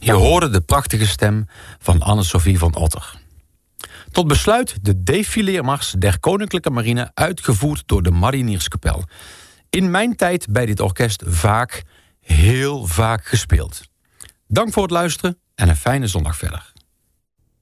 Je hoorde de prachtige stem van Anne-Sophie van Otter. Tot besluit de defileermars der Koninklijke Marine, uitgevoerd door de Marinierskapel. In mijn tijd bij dit orkest heel vaak gespeeld. Dank voor het luisteren en een fijne zondag verder.